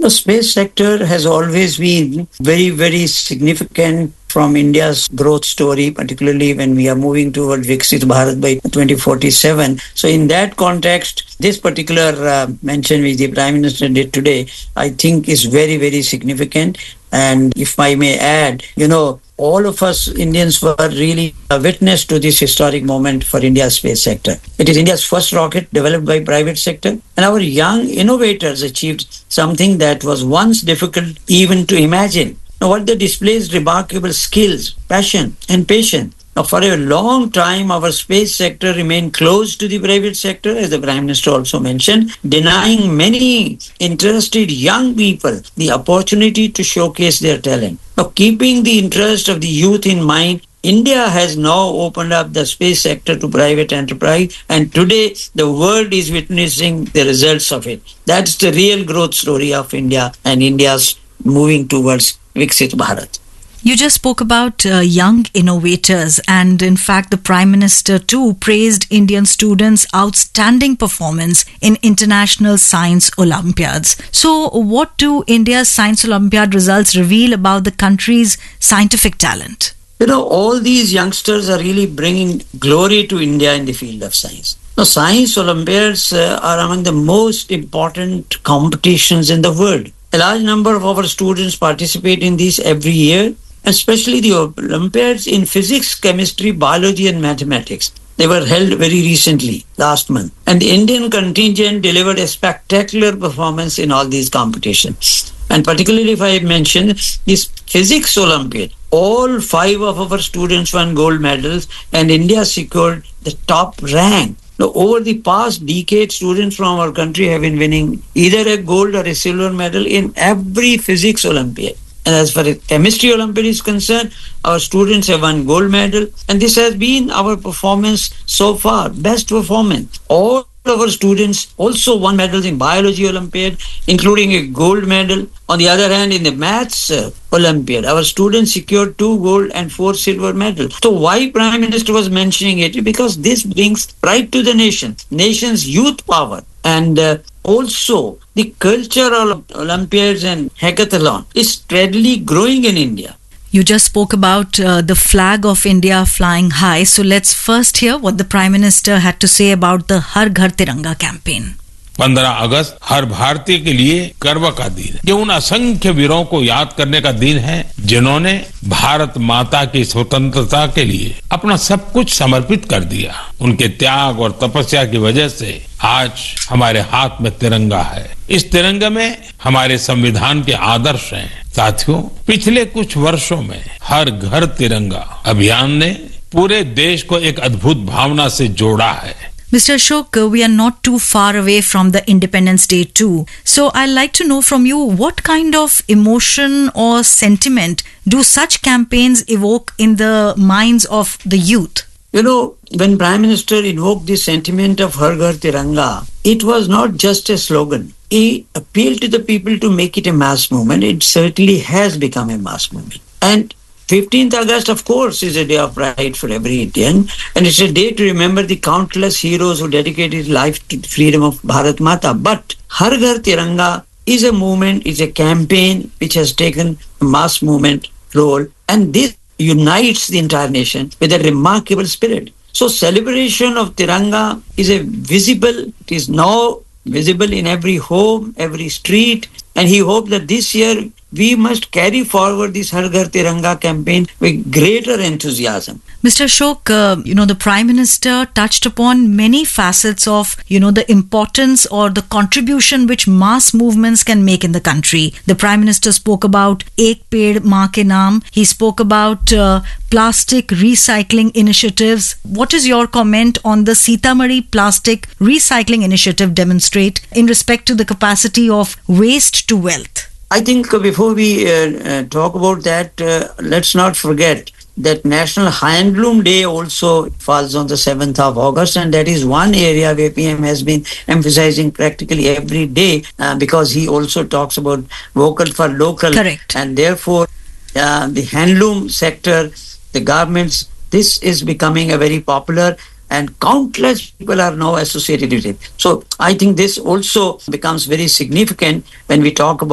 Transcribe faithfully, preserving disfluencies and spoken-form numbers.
The space sector has always been very, very significant from India's growth story, particularly when we are moving toward Viksit Bharat by twenty forty-seven. So in that context, this particular uh, mention which the Prime Minister did today, I think is very, very significant. And if I may add, you know, all of us Indians were really a witness to this historic moment for India's space sector. It is India's first rocket developed by private sector, and our young innovators achieved something that was once difficult even to imagine. Now, what they displays remarkable skills, passion, and patience. Now, for a long time, our space sector remained close to the private sector, as the Prime Minister also mentioned, denying many interested young people the opportunity to showcase their talent. Now, keeping the interest of the youth in mind, India has now opened up the space sector to private enterprise, and today the world is witnessing the results of it. That's the real growth story of India and India's moving towards Viksit Bharat. You just spoke about uh, young innovators, and in fact the Prime Minister too praised Indian students' outstanding performance in international science Olympiads. So what do India's science Olympiad results reveal about the country's scientific talent? You know, all these youngsters are really bringing glory to India in the field of science. Now, science Olympiads uh, are among the most important competitions in the world. A large number of our students participate in these every year, especially the Olympiads in physics, chemistry, biology, and mathematics. They were held very recently, last month. And the Indian contingent delivered a spectacular performance in all these competitions. And particularly if I mention this physics Olympiad, all five of our students won gold medals, and India secured the top rank. Now, over the past decade, students from our country have been winning either a gold or a silver medal in every physics Olympiad. And as far as chemistry Olympiad is concerned, our students have won gold medal, and this has been our performance so far, best performance. All our students also won medals in biology Olympiad, including a gold medal. On the other hand, in the maths uh, Olympiad, our students secured two gold and four silver medals. So why Prime Minister was mentioning it? Because this brings pride to the nation, nation's youth power. And uh, also, the cultural Olympiads and hackathon is steadily growing in India. You just spoke about uh, the flag of India flying high. So let's first hear what the Prime Minister had to say about the Har Ghar Tiranga campaign. पंद्रह अगस्त हर भारतीय के लिए गर्व का दिन है। ये उन असंख्य वीरों को याद करने का दिन है जिन्होंने भारत माता की स्वतंत्रता के लिए अपना सब कुछ समर्पित कर दिया। उनके त्याग और तपस्या की वजह से आज हमारे हाथ में तिरंगा है। इस तिरंगे में हमारे संविधान के आदर्श हैं। साथियों, पिछले कुछ वर्षों में हर घर तिरंगा अभियान ने पूरे देश को एक अद्भुत भावना से जोड़ा है। Mister Ashok, we are not too far away from the Independence Day too. So I'd like to know from you, what kind of emotion or sentiment do such campaigns evoke in the minds of the youth? You know, when Prime Minister invoked the sentiment of Har Ghar Tiranga, it was not just a slogan. He appealed to the people to make it a mass movement. It certainly has become a mass movement. And fifteenth August, of course, is a day of pride for every Indian, and it's a day to remember the countless heroes who dedicated life to the freedom of Bharat Mata. But Har Ghar Tiranga is a movement, is a campaign which has taken a mass movement role, and this unites the entire nation with a remarkable spirit. So celebration of Tiranga is a visible, it is now visible in every home, every street, and he hoped that this year we must carry forward this Har Ghar Tiranga campaign with greater enthusiasm. Mister Ashok, uh, you know, the Prime Minister touched upon many facets of, you know, the importance or the contribution which mass movements can make in the country. The Prime Minister spoke about Ek Ped Maa Ke Naam. He spoke about uh, plastic recycling initiatives. What is your comment on the Sitamarhi plastic recycling initiative demonstrate in respect to the capacity of waste to wealth? I think before we uh, uh, talk about that, uh, let's not forget that National Handloom Day also falls on the seventh of August, and that is one area where P M has been emphasizing practically every day uh, because he also talks about vocal for local. Correct. And therefore, uh, the handloom sector, the garments, this is becoming a very popular, and countless people are now associated with it. So I think this also becomes very significant when we talk about